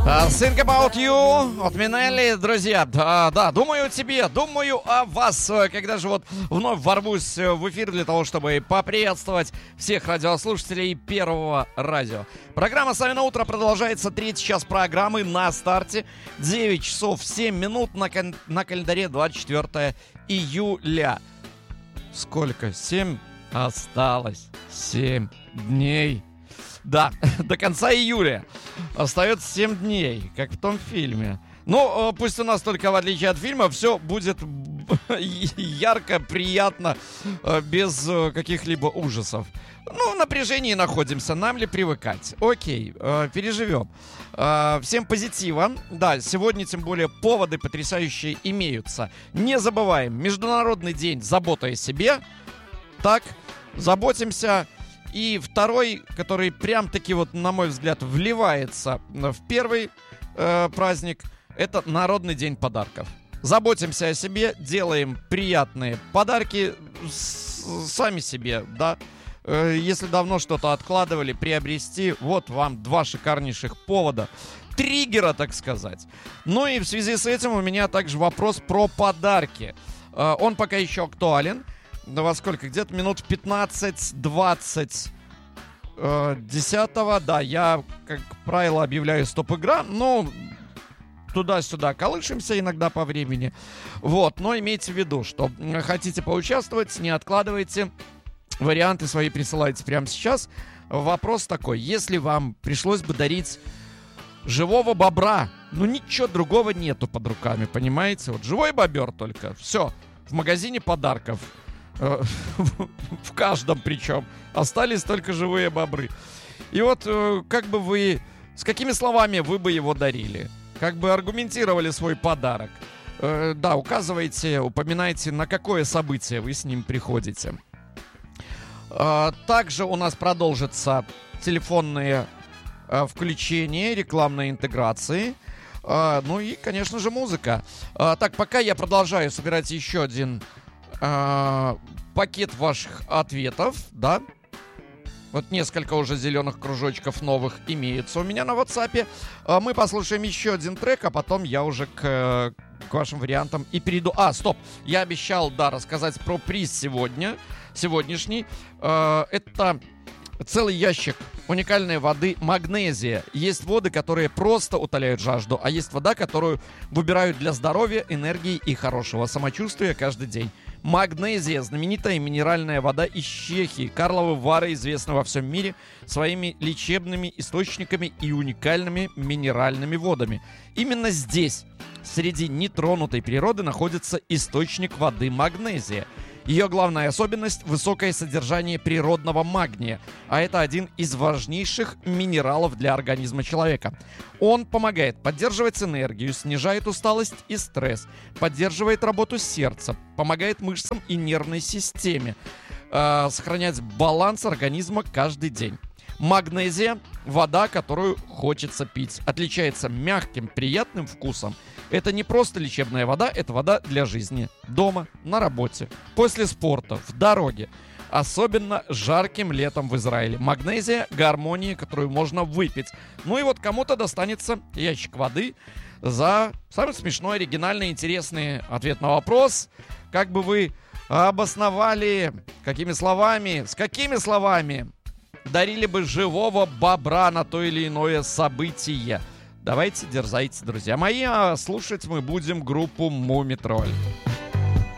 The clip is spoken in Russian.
Think About You от Минелли, друзья. Да, думаю о тебе, думаю о вас. Когда же вот вновь ворвусь в эфир для того, чтобы поприветствовать всех радиослушателей Первого радио. Программа «С вами на утро» продолжается. Третий час программы на старте. 9 часов 7 минут на календаре 24 июля. Сколько? 7? Осталось 7 дней. Да, до конца июля остается 7 дней, как в том фильме. Ну, пусть у нас только, в отличие от фильма, все будет ярко, приятно, без каких-либо ужасов. Ну, в напряжении находимся, нам ли привыкать? Окей, переживем. Всем позитива. Да, сегодня тем более поводы потрясающие имеются. Не забываем, Международный день заботы о себе. Так, заботимся. И второй, который прям-таки вот, на мой взгляд, вливается в первый праздник, это Народный день подарков. Заботимся о себе, делаем приятные подарки сами себе, да. Если давно что-то откладывали, приобрести, вот вам два шикарнейших повода. Триггера, так сказать. Ну и в связи с этим у меня также вопрос про подарки. Он пока еще актуален. Да во сколько? Где-то минут 15-20 10-го, да, я, как правило, объявляю стоп-игра, но туда-сюда колышемся иногда по времени. Вот, но имейте в виду, что хотите поучаствовать, не откладывайте, варианты свои присылайте прямо сейчас. Вопрос такой, если вам пришлось бы дарить живого бобра, ну ничего другого нету под руками, понимаете? Вот живой бобер только, все, в магазине подарков. В каждом причем. Остались только живые бобры. И вот как бы вы... С какими словами вы бы его дарили? Как бы аргументировали свой подарок? Да, указывайте, упоминайте, на какое событие вы с ним приходите. Также у нас продолжатся телефонные включения, рекламные интеграции. Ну и, конечно же, музыка. Так, пока я продолжаю собирать еще один пакет ваших ответов, да. Вот несколько уже зеленых кружочков новых имеется у меня на WhatsApp. Мы послушаем еще один трек, а потом я уже к вашим вариантам и перейду. Стоп! Я обещал, да, рассказать про приз сегодняшний. Это целый ящик уникальной воды магнезия. Есть воды, которые просто утоляют жажду, а есть вода, которую выбирают для здоровья, энергии и хорошего самочувствия каждый день. Магнезия – знаменитая минеральная вода из Чехии. Карловы Вары известны во всем мире своими лечебными источниками и уникальными минеральными водами. Именно здесь, среди нетронутой природы, находится источник воды магнезия. Ее главная особенность – высокое содержание природного магния, а это один из важнейших минералов для организма человека. Он помогает поддерживать энергию, снижает усталость и стресс, поддерживает работу сердца, помогает мышцам и нервной системе, сохранять баланс организма каждый день. Магнезия – вода, которую хочется пить. Отличается мягким, приятным вкусом. Это не просто лечебная вода, это вода для жизни. Дома, на работе, после спорта, в дороге. Особенно жарким летом в Израиле. Магнезия – гармония, которую можно выпить. Ну и вот кому-то достанется ящик воды за самый смешной, оригинальный, интересный ответ на вопрос. Как бы вы обосновали, какими словами, с какими словами дарили бы живого бобра на то или иное событие? Давайте, дерзайте, друзья мои, а слушать мы будем группу «Мумий Тролль».